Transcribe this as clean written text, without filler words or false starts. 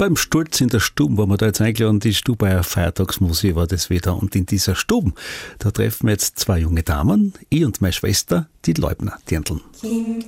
beim Stolz in der Stube, wo wir da jetzt eingeladen, die Stubaier Feiertagsmusik war das wieder. Und in dieser Stube, da treffen wir jetzt zwei junge Damen, ich und meine Schwester, die Leubner Dirndln.